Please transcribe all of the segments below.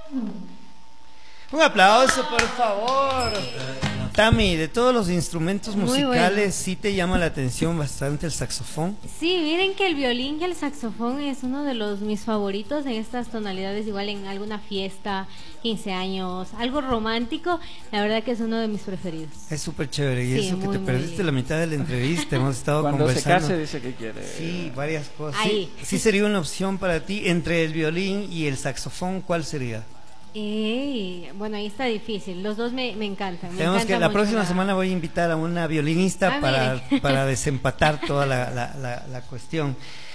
Un aplauso, por favor. Tami, de todos los instrumentos Muy musicales, bueno. ¿sí te llama la atención bastante el saxofón? Sí, miren que el violín y el saxofón es uno de mis favoritos en estas tonalidades, igual en alguna fiesta, 15 años, algo romántico, la verdad que es uno de mis preferidos. Es súper chévere. Y Sí, eso que muy, te muy perdiste lindo. la mitad de la entrevista, hemos estado Cuando se conversando. case dice que quiere. Sí, varias cosas. Ahí. Sí, sí sería una opción para ti entre el violín y el saxofón, ¿cuál sería? Bueno, ahí está difícil, los dos me encantan. Tenemos que la próxima semana voy a invitar a una violinista mire. para desempatar toda la cuestión.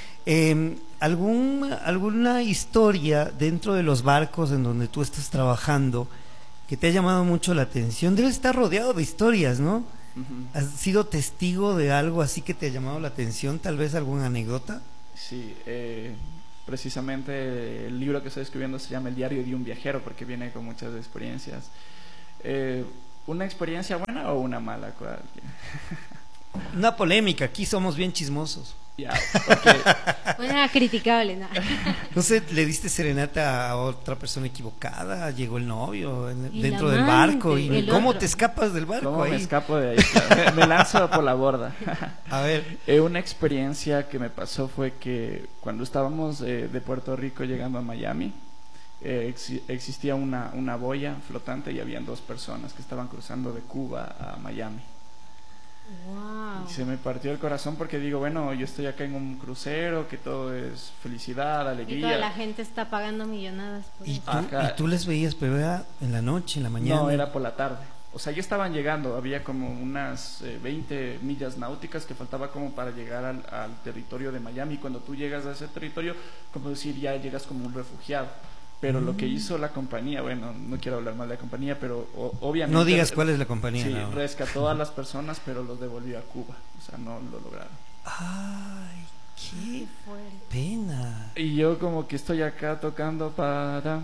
¿Alguna historia dentro de los barcos en donde tú estás trabajando que te ha llamado mucho la atención? Debes estar rodeado de historias, ¿no? Ujú. ¿Has sido testigo de algo así que te ha llamado la atención? ¿Tal vez alguna anécdota? Sí, precisamente el libro que estoy escribiendo se llama El diario de un viajero porque viene con muchas experiencias. ¿Una experiencia buena o una mala? ¿Cuál? Una polémica, aquí somos bien chismosos. Ya, ok. Una criticable, ¿no? No sé, ¿le diste serenata a otra persona equivocada? ¿Llegó el novio El dentro del amante, barco? ¿Y el cómo otro. te escapas del barco ¿Cómo me ahí? escapo de ahí? Claro, me lanzo por la borda. A ver, Una experiencia que me pasó fue que cuando estábamos de Puerto Rico llegando a Miami, existía una boya flotante y habían dos personas que estaban cruzando de Cuba a Miami. Wow. Y se me partió el corazón porque digo, bueno, yo estoy acá en un crucero, que todo es felicidad, Y toda la alegría. gente está pagando millonadas por ¿y eso. Ajá. tú les veías, pero era en la noche, en la mañana? No, era por la tarde. O sea, ya estaban llegando, había como unas 20 millas náuticas que faltaba como para llegar al territorio de Miami. Cuando tú llegas a ese territorio, como decir, ya llegas como un refugiado. Pero lo que hizo la compañía, bueno, no quiero hablar mal de la compañía, pero obviamente... No digas cuál es la compañía. Sí, no. rescató a las personas, pero los devolvió a Cuba. O sea, no lo lograron. Ay, qué fuerte. pena. Y yo como que estoy acá tocando para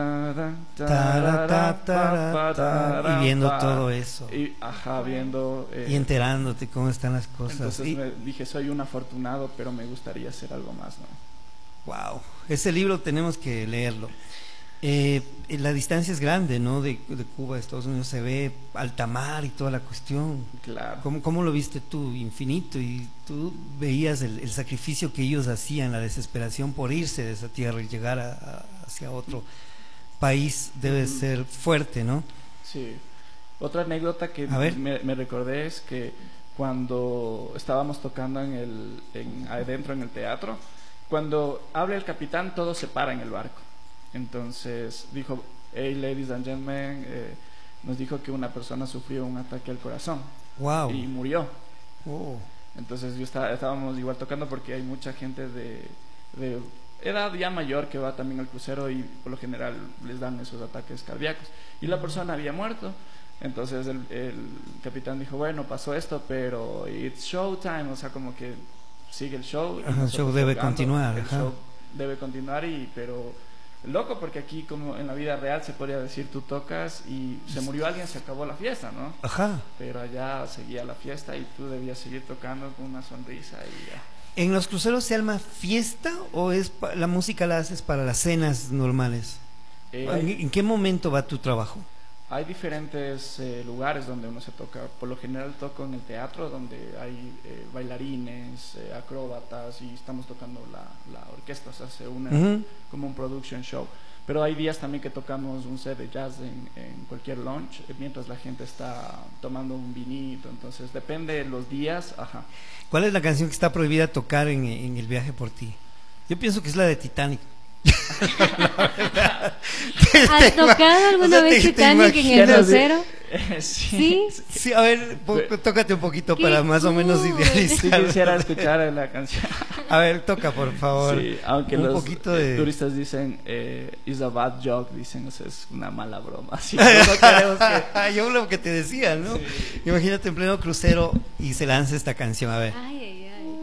Y viendo todo eso. y viendo Y enterándote cómo están las cosas. entonces Y, me dije, soy un afortunado, pero me gustaría hacer algo más, ¿no? wow, ese libro tenemos que leerlo. La distancia es grande, ¿no? De Cuba a Estados Unidos se ve alta mar y toda la cuestión. Claro. ¿Cómo lo viste tú? Infinito. Y tú veías el sacrificio que ellos hacían, la desesperación por irse de esa tierra y llegar hacia otro país. Debe ser fuerte, ¿no? Sí. Otra anécdota que A ver. me recordé es que cuando estábamos tocando adentro en el teatro, cuando habla el capitán, todo se para en el barco. Entonces dijo, hey ladies and gentlemen, nos dijo que una persona sufrió un ataque al corazón Wow. y murió. Oh. Entonces estábamos igual tocando porque hay mucha gente de edad ya mayor que va también al crucero y por lo general les dan esos ataques cardíacos. Y la persona había muerto. Entonces el capitán dijo, bueno, pasó esto, pero it's show time, o sea, como que sigue el show. Ajá, el show debe continuar, El ajá. show debe continuar, pero loco porque aquí como en la vida real se podría decir tú tocas y se murió alguien, se acabó la fiesta, ¿no? Ajá. Pero allá seguía la fiesta y tú debías seguir tocando con una sonrisa y ya. ¿En los cruceros se arma fiesta o la música la haces para las cenas normales? ¿En qué momento va tu trabajo? Hay diferentes lugares donde uno se toca. Por lo general toco en el teatro donde hay bailarines, acróbatas y estamos tocando la orquesta, o sea, se une como un production show. Pero hay días también que tocamos un set de jazz en cualquier lounge mientras la gente está tomando un vinito, entonces depende de los días. Ajá. ¿Cuál es la canción que está prohibida tocar en el viaje por ti? Yo pienso que es la de Titanic. ¿Has tocado alguna vez Titanic en el crucero? Sí. Sí, a ver, tócate un poquito Qué para más o menos cool. Sí idealizar. quisiera escuchar la canción. A ver, toca por favor. Sí, aunque un los poquito de... turistas dicen is a bad joke, dicen, o sea, es una mala broma. Así que no queremos que... Yo lo que te decía, ¿no? Sí. Imagínate en pleno crucero y se lanza esta canción, a ver. Ay,